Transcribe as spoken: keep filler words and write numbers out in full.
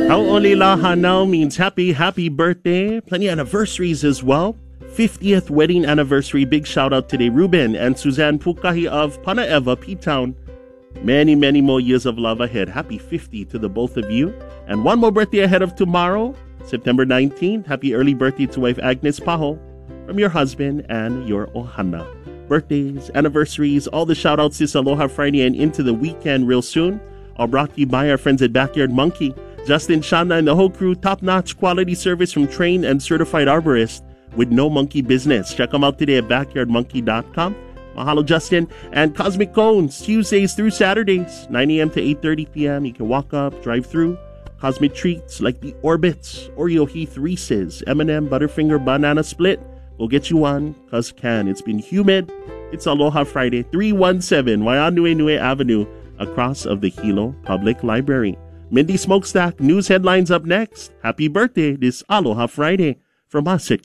Hau'olila Hanau means happy, happy birthday. Plenty of anniversaries as well. fiftieth wedding anniversary. Big shout out today, Ruben and Suzanne Pukahi of Panaeva, P-Town. Many, many more years of love ahead. Happy fifty to the both of you. And one more birthday ahead of tomorrow, September nineteenth. Happy early birthday to wife Agnes Paho from your husband and your Ohana. Birthdays, anniversaries, all the shout outs this Aloha Friday and into the weekend real soon. All brought to you by our friends at Backyard Monkey. Justin, Shana, and the whole crew, top-notch quality service from trained and certified arborists with no monkey business. Check them out today at backyard monkey dot com. Mahalo, Justin. And Cosmic Cones, Tuesdays through Saturdays, nine a.m. to eight thirty p.m. You can walk up, drive through. Cosmic treats like the Orbits, Oreo Heath Reese's, M and M Butterfinger Banana Split. We'll get you one, cause can. It's been humid. It's Aloha Friday, three one seven Waianue Avenue, across of the Hilo Public Library. Mindy Smokestack, news headlines up next. Happy birthday this Aloha Friday from us at